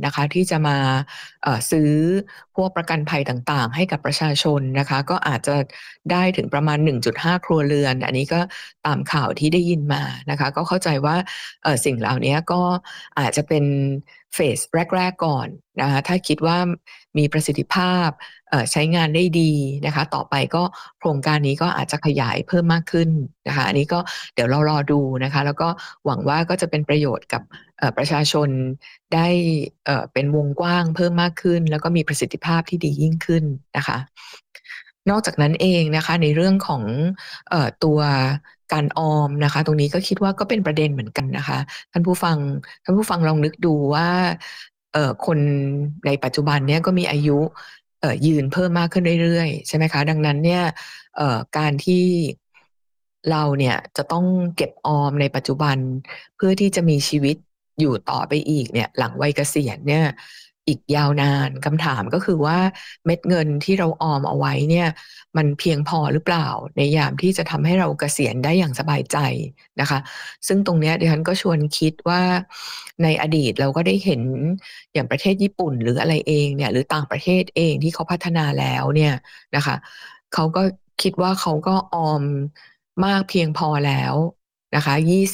นะคะที่จะมาซื้อพวกประกันภัยต่างๆให้กับประชาชนนะคะก็อาจจะได้ถึงประมาณ1.5ครัวเรือนอันนี้ก็ตามข่าวที่ได้ยินมานะคะก็เข้าใจว่าสิ่งเหล่านี้ก็อาจจะเป็นเฟสแรกๆก่อนนะคะถ้าคิดว่ามีประสิทธิภาพใช้งานได้ดีนะคะต่อไปก็โครงการนี้ก็อาจจะขยายเพิ่มมากขึ้นนะคะอันนี้ก็เดี๋ยวเรารอดูนะคะแล้วก็หวังว่าก็จะเป็นประโยชน์กับประชาชนได้เป็นวงกว้างเพิ่มมากขึ้นแล้วก็มีประสิทธิภาพที่ดียิ่งขึ้นนะคะนอกจากนั้นเองนะคะในเรื่องของตัวการออมนะคะตรงนี้ก็คิดว่าก็เป็นประเด็นเหมือนกันนะคะท่านผู้ฟังลองนึกดูว่าคนในปัจจุบันเนี่ยก็มีอายุยืนเพิ่มมากขึ้นเรื่อยๆใช่ไหมคะดังนั้นเนี่ยการที่เราเนี่ยจะต้องเก็บออมในปัจจุบันเพื่อที่จะมีชีวิตอยู่ต่อไปอีกเนี่ยหลังวัยเกษียณเนี่ยอีกยาวนานคำถามก็คือว่าเม็ดเงินที่เราออมเอาไว้เนี่ยมันเพียงพอหรือเปล่าในยามที่จะทำให้เราเกษียณได้อย่างสบายใจนะคะซึ่งตรงเนี้ยดิฉันก็ชวนคิดว่าในอดีตเราก็ได้เห็นอย่างประเทศญี่ปุ่นหรืออะไรเองเนี่ยหรือต่างประเทศเองที่เขาพัฒนาแล้วเนี่ยนะคะเขาก็คิดว่าเขาก็ออมมากเพียงพอแล้วนะคะ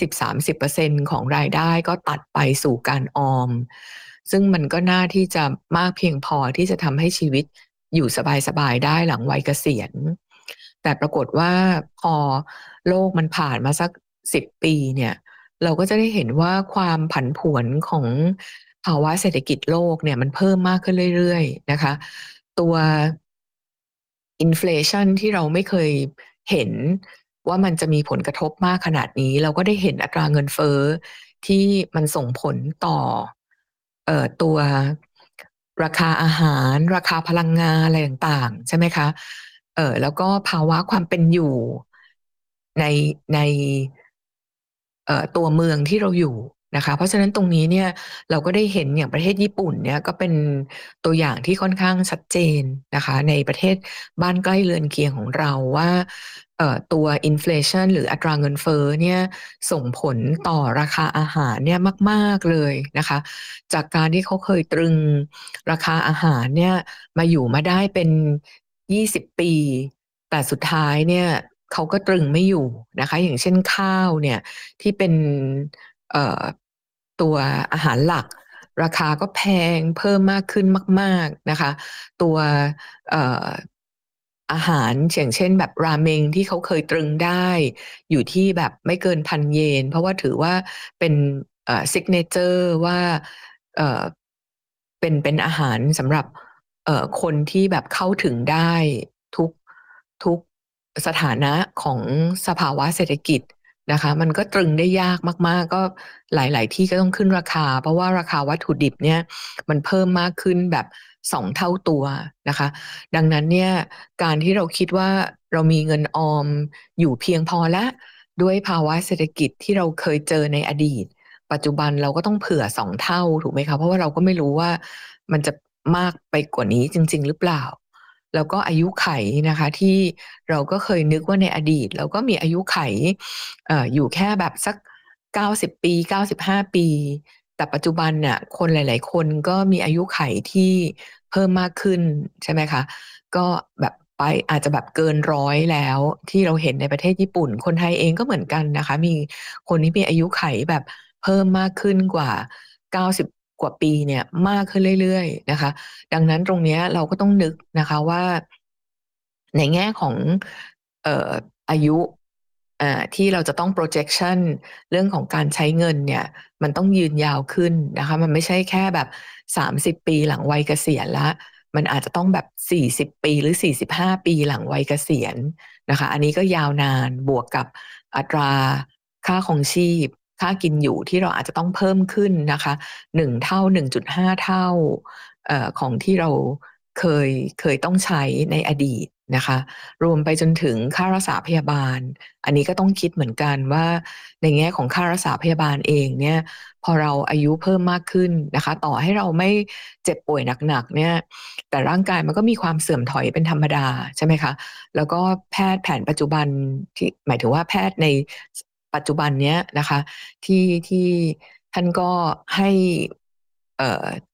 20-30%ของรายได้ก็ตัดไปสู่การออมซึ่งมันก็น่าที่จะมากเพียงพอที่จะทำให้ชีวิตอยู่สบายๆได้หลังวัยเกษียณแต่ปรากฏว่าพอโลกมันผ่านมาสัก10 ปีเนี่ยเราก็จะได้เห็นว่าความผันผวนของภาวะเศรษฐกิจโลกเนี่ยมันเพิ่มมากขึ้นเรื่อยๆนะคะตัวอินฟลชันที่เราไม่เคยเห็นว่ามันจะมีผลกระทบมากขนาดนี้เราก็ได้เห็นอัตราเงินเฟ้อที่มันส่งผลต่อตัวราคาอาหารราคาพลังงานอะไรต่างๆใช่ไหมคะแล้วก็ภาวะความเป็นอยู่ในในตัวเมืองที่เราอยู่นะคะเพราะฉะนั้นตรงนี้เนี่ยเราก็ได้เห็นอย่างประเทศญี่ปุ่นเนี่ยก็เป็นตัวอย่างที่ค่อนข้างชัดเจนนะคะในประเทศบ้านใกล้เรือนเคียงของเราว่าตัวอินฟลชันหรืออัตราเงินเฟ้อเนี่ยส่งผลต่อราคาอาหารเนี่ยมากๆเลยนะคะจากการที่เขาเคยตรึงราคาอาหารเนี่ยมาอยู่มาได้เป็น20 ปีแต่สุดท้ายเนี่ยเขาก็ตรึงไม่อยู่นะคะอย่างเช่นข้าวเนี่ยที่เป็นเอ่อตัวอาหารหลักราคาก็แพงเพิ่มมากขึ้นมากๆนะคะตัวเอ่ออาหารอย่างเช่นแบบราเมงที่เขาเคยตรึงได้อยู่ที่แบบไม่เกิน1,000 เยนเพราะว่าถือว่าเป็นซิกเนเจอร์ว่าเอ่อเป็นอาหารสำหรับคนที่แบบเข้าถึงได้ทุกทุกสถานะของสภาวะเศรษฐกิจ นะคะมันก็ตรึงได้ยากมากๆก็หลายๆที่ก็ต้องขึ้นราคาเพราะว่าราคาวัตถุดิบเนี่ยมันเพิ่มมากขึ้นแบบ2 เท่าตัวนะคะดังนั้นเนี่ยการที่เราคิดว่าเรามีเงินออมอยู่เพียงพอแล้วด้วยภาวะเศรษฐกิจที่เราเคยเจอในอดีตปัจจุบันเราก็ต้องเผื่อ2 เท่าถูกไหมคะเพราะว่าเราก็ไม่รู้ว่ามันจะมากไปกว่านี้จริงๆหรือเปล่าแล้วก็อายุไขนะคะที่เราก็เคยนึกว่าในอดีตเราก็มีอายุไข อยู่แค่แบบสัก90 ปี95 ปีแต่ปัจจุบันเนี่ยคนหลายๆคนก็มีอายุไขที่เพิ่มมากขึ้นใช่ไหมคะก็แบบไปอาจจะแบบเกิน100แล้วที่เราเห็นในประเทศญี่ปุ่นคนไทยเองก็เหมือนกันนะคะมีคนที่มีอายุไขแบบเพิ่มมากขึ้นกว่า90 กว่าปีเนี่ยมากขึ้นเรื่อยๆนะคะดังนั้นตรงเนี้ยเราก็ต้องนึกนะคะว่าในแง่ของเอ่ออายุ ที่เราจะต้อง projection เรื่องของการใช้เงินเนี่ยมันต้องยืนยาวขึ้นนะคะมันไม่ใช่แค่แบบ30 ปีหลังวัยเกษียณละมันอาจจะต้องแบบ40 ปีหรือ45 ปีหลังวัยเกษียณนะคะอันนี้ก็ยาวนานบวกกับอัตราค่าครองชีพค่ากินอยู่ที่เราอาจจะต้องเพิ่มขึ้นนะคะ1 เท่า1.5 เท่าของที่เราเคยเคยต้องใช้ในอดีตนะคะรวมไปจนถึงค่ารักษาพยาบาล อันนี้ก็ต้องคิดเหมือนกันว่าในแง่ของค่ารักษาพยาบาลเองเนี่ยพอเราอายุเพิ่มมากขึ้นนะคะต่อให้เราไม่เจ็บป่วยหนักๆเนี่ยแต่ร่างกายมันก็มีความเสื่อมถอยเป็นธรรมดาใช่ไหมคะแล้วก็แพทย์แผนปัจจุบันที่หมายถึงว่าแพทย์ในปัจจุบันเนี้ยนะคะที่ท่านก็ให้